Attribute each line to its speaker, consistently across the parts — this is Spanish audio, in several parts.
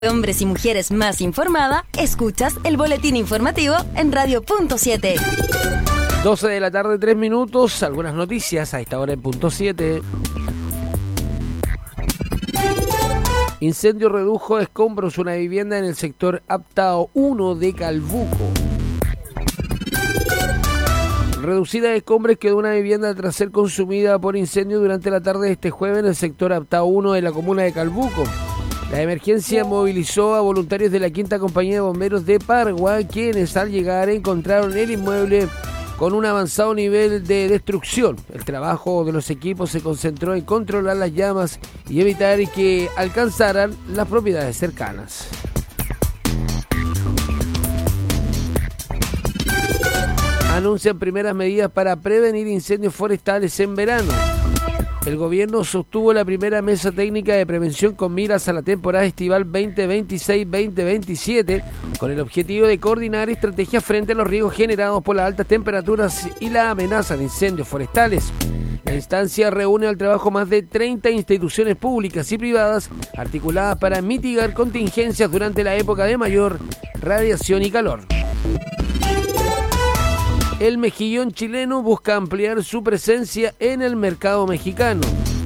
Speaker 1: Hombres y mujeres más informada, escuchas el boletín informativo en Radio Punto 7.
Speaker 2: 12 de la tarde, 3 minutos, algunas noticias a esta hora en Punto 7. Incendio redujo escombros una vivienda en el sector Aptao 1 de Calbuco. Reducida de escombros quedó una vivienda tras ser consumida por incendio durante la tarde de este jueves en el sector Aptao 1 de la comuna de Calbuco. La emergencia movilizó a voluntarios de la 5ª Compañía de Bomberos de Pargua, quienes al llegar encontraron el inmueble con un avanzado nivel de destrucción. El trabajo de los equipos se concentró en controlar las llamas y evitar que alcanzaran las propiedades cercanas. Anuncian primeras medidas para prevenir incendios forestales en verano. El gobierno sostuvo la primera mesa técnica de prevención con miras a la temporada estival 2026-2027, con el objetivo de coordinar estrategias frente a los riesgos generados por las altas temperaturas y la amenaza de incendios forestales. La instancia reúne al trabajo más de 30 instituciones públicas y privadas articuladas para mitigar contingencias durante la época de mayor radiación y calor. El mejillón chileno busca ampliar su presencia en el mercado mexicano.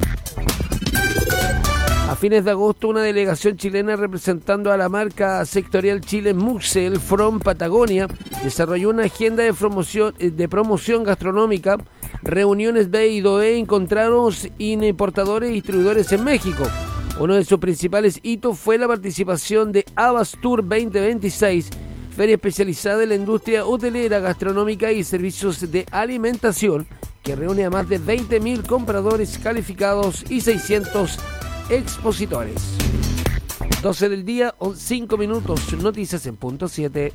Speaker 2: A fines de agosto, una delegación chilena representando a la marca sectorial Chile Muxel from Patagonia desarrolló una agenda de promoción gastronómica. Reuniones B&B encontraron importadores y distribuidores en México. Uno de sus principales hitos fue la participación de Avas Tour 2026, feria especializada en la industria hotelera, gastronómica y servicios de alimentación, que reúne a más de 20.000 compradores calificados y 600 expositores. 12 del día, 5 minutos, noticias en Punto 7.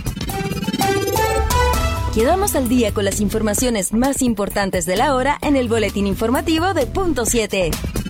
Speaker 1: Quedamos al día con las informaciones más importantes de la hora en el boletín informativo de Punto 7.